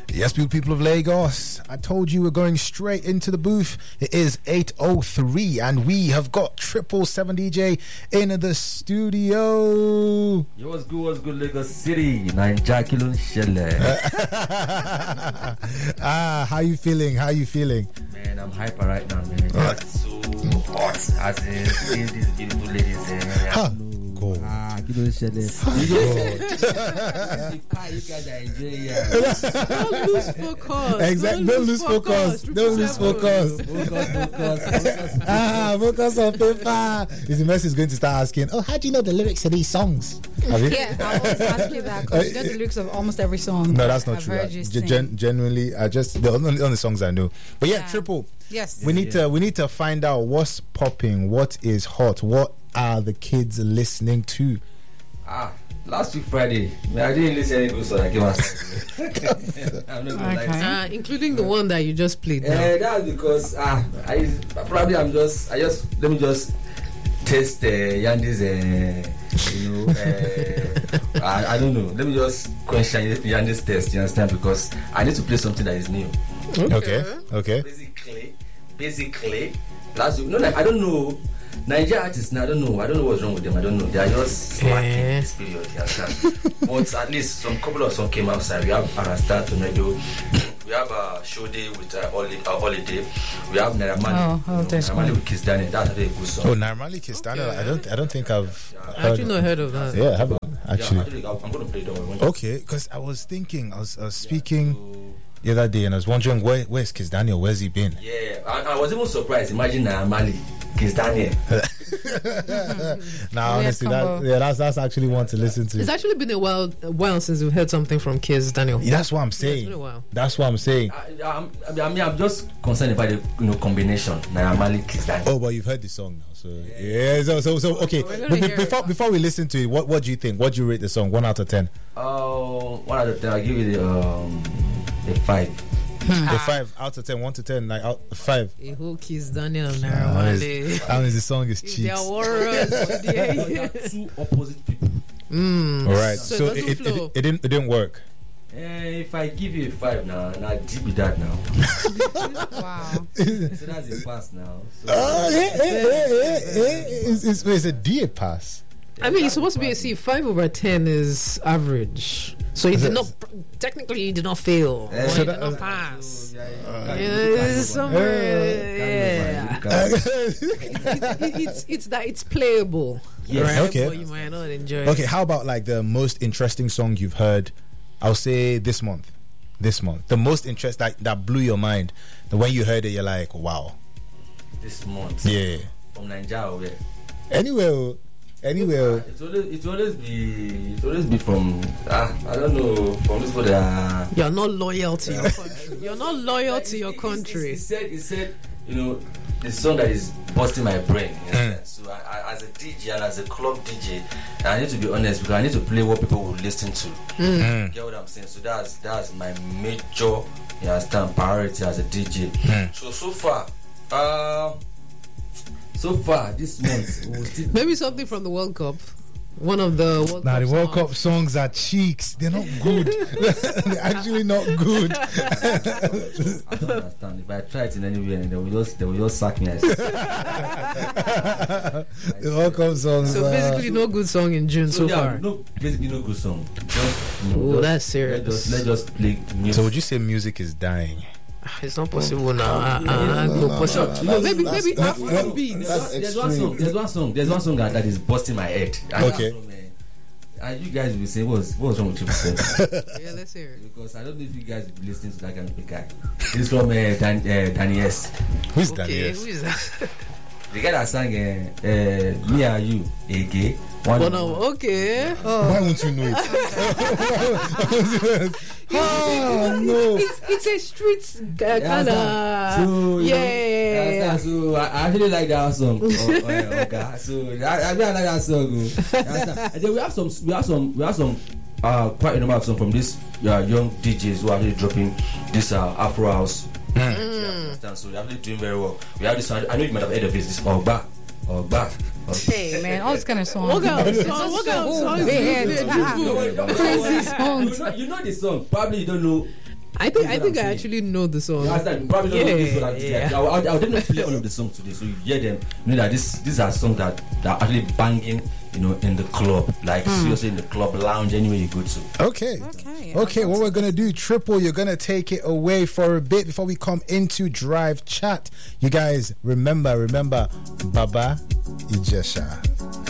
Yes, people of Lagos, I told you we're going straight into the booth. It is 8:03 and we have got 777 DJ in the studio. Yo, what's good, Lagos City? Nigeria Shelle. How you feeling? Man, I'm hyper right now, man. It's so hot as in seeing these beautiful ladies. God. Kilo Shelle. You guys are enjoying it. Don't lose focus. Exactly. Don't lose focus. Focus on paper. Is the message going to start asking, how do you know the lyrics to these songs? Yeah, I always ask you that because you know the lyrics of almost every song. No, that's not I've true. heard you sing. Genuinely, I just the only songs I know. But yeah, Triple. Yes. We need to find out what's popping, what is hot, what are the kids listening to. Last week Friday, I didn't listen to any good song. I came outside. I'm not gonna lie to you. Including the one that you just played. That's because let me just taste Yandi's. I don't know. Let me just question Yandi's taste. You understand? Because I need to play something that is new. Okay. Basically, last week. I don't know. Nigerian artists now, I don't know what's wrong with them. I don't know. They are just slacking this period. You understand? But at least some couple of songs came outside. We have Arasta Tomedo. We have Shode with Holiday. We have Naira Marley with Kiss Daniel. That's a very good song. Naira Marley Kiss Daniel. I don't think I've actually not heard of that. Yeah, I haven't actually. I'm going to play that. Okay, because I was thinking, I was speaking the other day, and I was wondering where's Kiss Daniel? Where's he been? Yeah, I was even surprised. Imagine Naira Marley, Kiss Daniel. Honestly, that's actually one to listen to. It's actually been a while since we've heard something from Kiss Daniel. That's what I'm saying. It's been a while. That's what I'm saying. I'm just concerned about the combination Naira Marley, Kiss Daniel. Oh, but you've heard the song now, so yeah. So okay. But before we listen to it, what do you think? What do you rate the song? 1 out of 10. 1 out of 10. I'll give you the 5. A 5 out of 10, 1 to 10, like 5. A whole Kiss Daniel and Naira Marley. The song is cheap. They are warriors. They are two opposite people. All right, so it didn't work. If I give you a 5 now, and I deep with that now. Wow. So that's a pass now. It's a D pass. I mean, it's supposed to be a C. 5 over 10 is average. So you did not, technically, you did not fail. Or you did not pass. It's somewhere. It's playable. Yes. Right? Okay. But you might not enjoy it. Okay, how about like the most interesting song you've heard? I'll say this month. The most interest that blew your mind. When you heard it, you're like, wow. This month. Yeah. From Nigeria, where? Anywhere. It's always be from I don't know, from this that you're not loyal to your country. You're not loyal to your country. He said, the song that is busting my brain. So I, as a DJ and as a club DJ, I need to be honest because I need to play what people will listen to. Get what I'm saying? So that's my major, priority as a DJ. So far this month, maybe something from the World Cup. One of the World Cup the World songs. Cup songs are cheeks. They're not good. They're actually not good. I don't understand. If I try it in any way, they will just sack me. The World Cup songs. So basically, no good song in June so far. Basically, no good song. That's serious. Let's just play music. So would you say music is dying? It's not possible now. Maybe there's one song that is busting my head. Okay. And you guys will say, what's wrong with you? Yeah, let's hear it. Because I don't know if you guys will be listening to that kind of a guy. It's from Danny S. Who's Danny S? Who is that? The guy that sang Me and You, Ege. Okay. Why won't you know it? No. It's a street kind of. So I actually like that song. Okay. So I really like that song. And then we have some quite a number of songs from these young DJs who are really dropping this Afro house. So they're really doing very well. We have this one. I know you might have heard of this. This Ogba. Hey man, all this kind of songs. What kind of songs? Crazy songs. You know the song. Probably you don't know I think I actually know the song. You understand? Probably don't know this one. I'll definitely play all of the songs today, so you hear them. You know that these are songs that are actually banging. You know, in the club, like seriously in the club lounge, anywhere you go to. Okay. What we're gonna do, Triple, you're gonna take it away for a bit before we come into Drive Chat. You guys remember, Baba Ijesha.